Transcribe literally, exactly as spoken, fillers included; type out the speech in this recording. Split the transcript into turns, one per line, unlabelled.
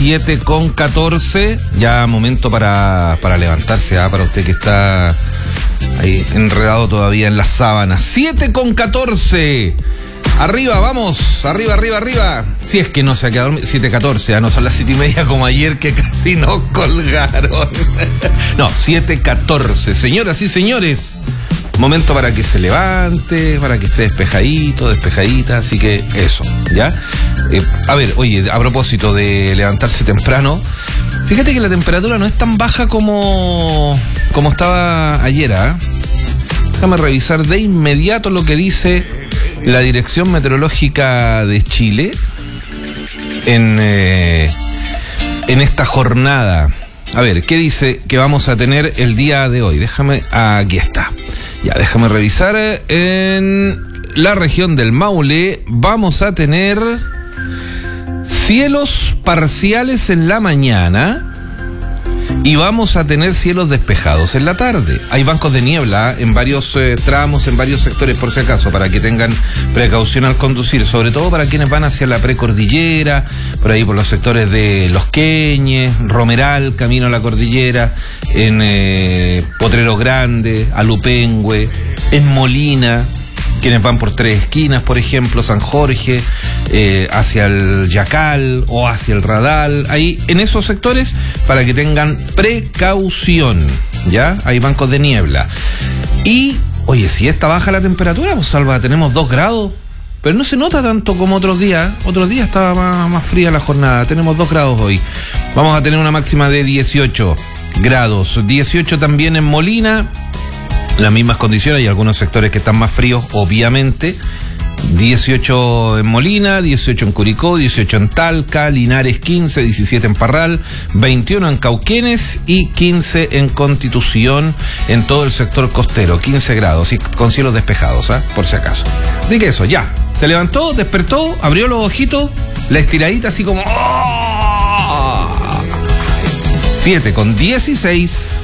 siete con catorce. Ya momento para, para levantarse, ¿eh? Para usted que está ahí enredado todavía en las sábanas. siete con catorce. Arriba, vamos, arriba, arriba, arriba. Si es que no se ha quedado dormido. siete catorce, ¿eh? No son las siete y media como ayer que casi nos colgaron. No, siete catorce. Señoras y señores, momento para que se levante, para que esté despejadito, despejadita, así que eso, ¿ya? Eh, a ver, oye, a propósito de levantarse temprano, fíjate que la temperatura no es tan baja como, como estaba ayer, ¿eh? Déjame revisar de inmediato lo que dice la Dirección Meteorológica de Chile en, eh, en esta jornada. A ver, ¿qué dice que vamos a tener el día de hoy? Déjame, aquí está. Ya, déjame revisar. En la región del Maule vamos a tener cielos parciales en la mañana y vamos a tener cielos despejados en la tarde. Hay bancos de niebla en varios eh, tramos, en varios sectores, por si acaso, para que tengan precaución al conducir, sobre todo para quienes van hacia la precordillera, por ahí por los sectores de Los Queñes, Romeral, camino a la cordillera, en eh, Potrero Grande, Alupengüe, en Molina, quienes van por Tres Esquinas, por ejemplo, San Jorge, eh, hacia el Yacal o hacia el Radal, ahí en esos sectores, para que tengan precaución, ¿ya? Hay bancos de niebla. Y, oye, si está baja la temperatura, pues Salva, tenemos dos grados, pero no se nota tanto como otros días. Otros días estaba más, más fría la jornada, tenemos dos grados hoy. Vamos a tener una máxima de dieciocho grados, dieciocho también en Molina. Las mismas condiciones, hay algunos sectores que están más fríos, obviamente. dieciocho en Molina, dieciocho en Curicó, dieciocho en Talca, Linares quince, diecisiete en Parral, veintiuno en Cauquenes y quince en Constitución, en todo el sector costero, quince grados y con cielos despejados, ¿eh? Por si acaso. Así que eso, ya. Se levantó, despertó, abrió los ojitos, la estiradita así como... ¡Oh! siete con dieciséis.